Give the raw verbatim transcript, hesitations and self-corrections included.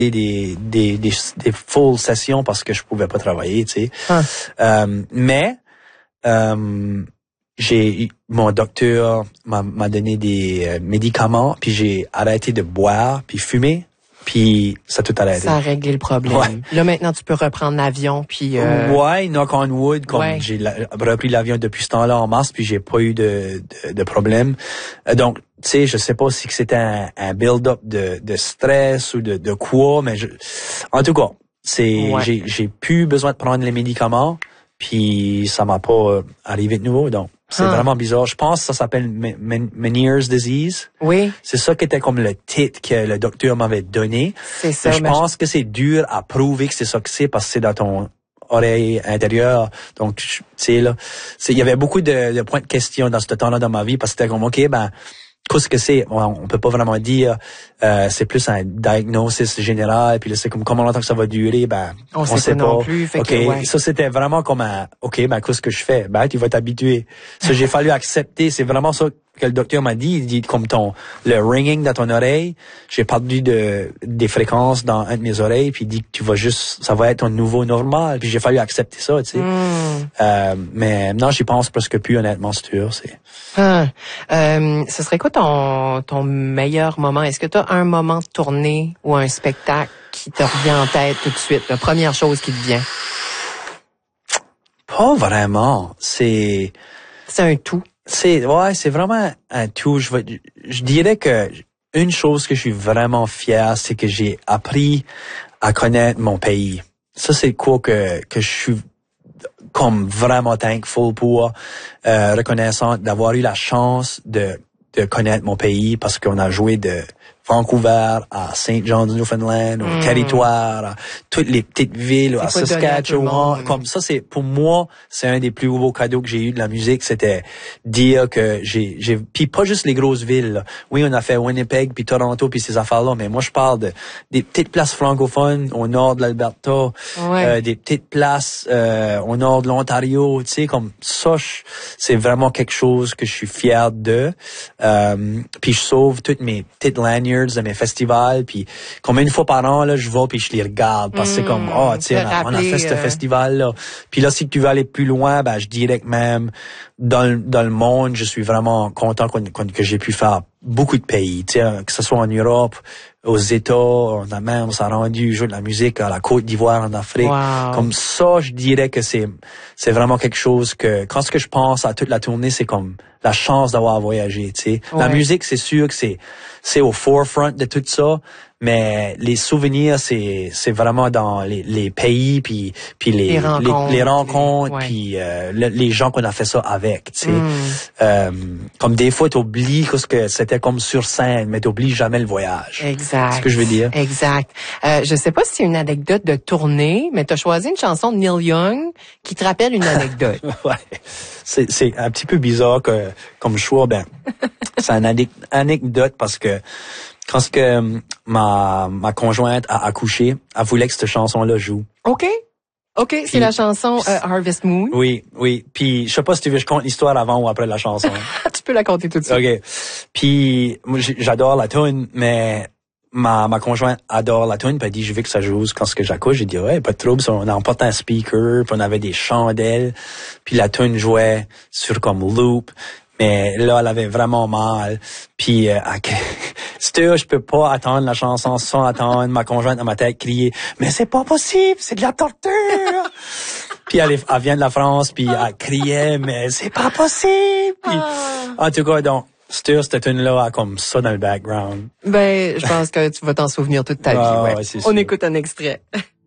des, des, des, des full sessions parce que je pouvais pas travailler, tu sais. Hein. Euh, mais, euh, j'ai, mon docteur m'a, m'a donné des euh, médicaments, puis j'ai arrêté de boire, puis fumer, puis ça a tout arrêté. Ça a réglé le problème. Ouais. Là, maintenant, tu peux reprendre l'avion, puis... Euh... Ouais, knock on wood, comme ouais. j'ai la, repris l'avion depuis ce temps-là en mars, puis j'ai pas eu de, de, de problème. Euh, donc, tu sais, je sais pas si c'était un, un build-up de, de stress ou de, de quoi, mais je, en tout cas, c'est, ouais. j'ai, j'ai plus besoin de prendre les médicaments, puis ça m'a pas arrivé de nouveau, donc. C'est ah. vraiment bizarre. Je pense que ça s'appelle Meniere's disease. Oui. C'est ça qui était comme le titre que le docteur m'avait donné. C'est ça. Mais je pense je... que c'est dur à prouver que c'est ça que c'est parce que c'est dans ton oreille intérieure. Donc, tu sais, là, il y avait beaucoup de, de points de question dans ce temps-là dans ma vie parce que c'était comme, OK, ben, qu'est-ce que c'est? On, on peut pas vraiment dire, euh, c'est plus un diagnosis général, puis là, c'est comme comment longtemps que ça va durer, ben, on, on sait, sait pas. pas. Non plus, fait OK, que, ouais. ça, c'était vraiment comme un, OK, ben, qu'est-ce que je fais? Ben, tu vas t'habituer. Ça, j'ai fallu accepter. C'est vraiment ça que le docteur m'a dit. Il dit, comme ton, le ringing dans ton oreille, j'ai perdu de, des fréquences dans un de mes oreilles, puis il dit que tu vas juste, ça va être ton nouveau normal. Puis j'ai fallu accepter ça, tu sais. Mm. Euh, mais non, j'y pense presque plus, honnêtement, c'est sûr, c'est. Ah. Euh, ce serait quoi ton, ton meilleur moment? Est-ce que tu as un moment de tournée ou un spectacle qui te revient en tête tout de suite? La première chose qui te vient? Pas vraiment. C'est... C'est un tout. C'est, ouais, c'est vraiment un tout. Je, je dirais que une chose que je suis vraiment fier, c'est que j'ai appris à connaître mon pays. Ça, c'est quoi que, que je suis comme vraiment thankful pour, euh, reconnaissant d'avoir eu la chance de, de connaître mon pays parce qu'on a joué de Vancouver à Saint John's, Newfoundland, au mm. territoire, à toutes les petites villes, à Saskatchewan. Comme ça, c'est, pour moi, c'est un des plus beaux cadeaux que j'ai eu de la musique, c'était dire que j'ai, j'ai, puis pas juste les grosses villes, là. Oui, on a fait Winnipeg puis Toronto puis ces affaires-là, mais moi, je parle de, des petites places francophones au nord de l'Alberta, ouais. euh, des petites places, euh, au nord de l'Ontario, tu sais, comme ça, je, c'est vraiment quelque chose que je suis fier de, euh, puis je sauve toutes mes petites lanyards de mes festivals, puis comme une fois par an, là, je vais puis je les regarde, parce que mmh, c'est comme, oh, tu sais, on, on a fait ce euh... festival-là. Puis là, si tu veux aller plus loin, ben, je dirais que même dans le, dans le monde, je suis vraiment content qu'on, qu'on, que j'ai pu faire beaucoup de pays, tu sais, que ce soit en Europe, aux États, on a même, on s'est rendu jouer de la musique à la Côte d'Ivoire en Afrique. Wow. Comme ça, je dirais que c'est, c'est vraiment quelque chose que, quand ce que je pense à toute la tournée, c'est comme la chance d'avoir voyagé, tu sais. Ouais. La musique, c'est sûr que c'est, c'est au forefront de tout ça, mais les souvenirs, c'est, c'est vraiment dans les, les pays, puis, puis les, les rencontres, les, les rencontres, ouais. puis euh, le, les gens qu'on a fait ça avec, tu sais. Mm. Euh, comme des fois, t'oublies que c'était comme sur scène, mais t'oublies jamais le voyage. Exact. C'est ce que je veux dire. Exact. Euh, je sais pas si c'est une anecdote de tournée, mais t'as choisi une chanson de Neil Young qui te rappelle une anecdote. Ouais. C'est, c'est un petit peu bizarre que, comme choix, ben, c'est une anecdote parce que quand ce que ma, ma conjointe a accouché, elle voulait que cette chanson-là joue. OK. OK, puis, c'est la chanson euh, Harvest Moon. Oui, oui. Puis je sais pas si tu veux que je conte l'histoire avant ou après la chanson. Tu peux la conter tout de suite. OK. Puis moi j'adore la tune, mais ma ma conjointe adore la tune, puis elle dit je veux que ça joue quand ce que j'accouche. J'ai dit ouais, pas de trouble, on a emporté un speaker, puis on avait des chandelles, puis la tune jouait sur comme loop. Mais là, elle avait vraiment mal. Puis, euh, c'était, je peux pas attendre la chanson sans attendre. Ma conjointe dans ma tête crier, mais c'est pas possible, c'est de la torture. Puis elle, elle vient de la France, puis elle criait, mais c'est pas possible. Puis, en tout cas, donc, c'était cette tune-là comme ça dans le background. Ben, je pense que tu vas t'en souvenir toute ta vie. Ah, ouais. Ouais, c'est On sûr. écoute un extrait.